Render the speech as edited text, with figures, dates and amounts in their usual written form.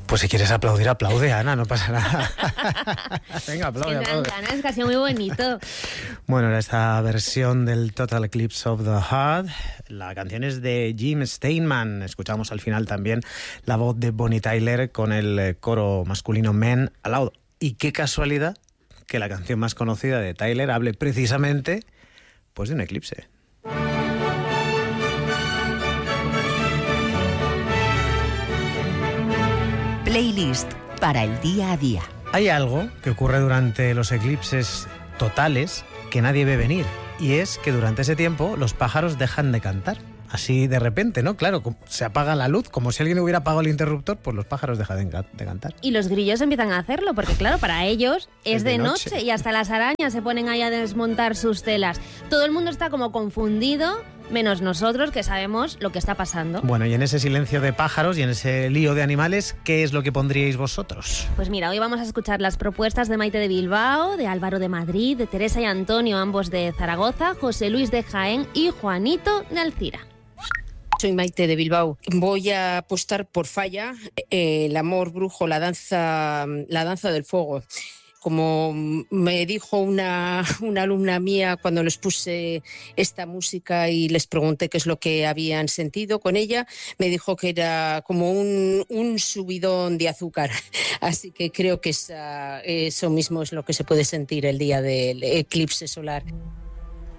Pues si quieres aplaudir, aplaude, Ana, no pasa nada. Venga, aplaude, aplaude. Es que ha sido muy bonito. Bueno, era esta versión del Total Eclipse of the Heart. La canción es de Jim Steinman. Escuchamos al final también la voz de Bonnie Tyler con el coro masculino Men Aloud. Y qué casualidad que la canción más conocida de Tyler hable precisamente pues de un eclipse. Playlist para el día a día. Hay algo que ocurre durante los eclipses totales que nadie ve venir, y es que durante ese tiempo los pájaros dejan de cantar. Así de repente, ¿no? Claro, se apaga la luz, como si alguien hubiera apagado el interruptor, pues los pájaros dejan de cantar. Y los grillos empiezan a hacerlo, porque claro, para ellos es de noche y hasta las arañas se ponen ahí a desmontar sus telas. Todo el mundo está como confundido, menos nosotros que sabemos lo que está pasando. Bueno, y en ese silencio de pájaros y en ese lío de animales, ¿qué es lo que pondríais vosotros? Pues mira, hoy vamos a escuchar las propuestas de Maite de Bilbao, de Álvaro de Madrid, de Teresa y Antonio, ambos de Zaragoza, José Luis de Jaén y Juanito de Alcira. Soy Maite de Bilbao. Voy a apostar por Falla, el amor brujo, la danza del fuego. Como me dijo una alumna mía cuando les puse esta música y les pregunté qué es lo que habían sentido con ella, me dijo que era como un subidón de azúcar. Así que creo que eso mismo es lo que se puede sentir el día del eclipse solar.